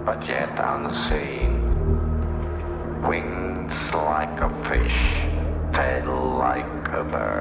but yet unseen. Wings like a fish, tail like a bird.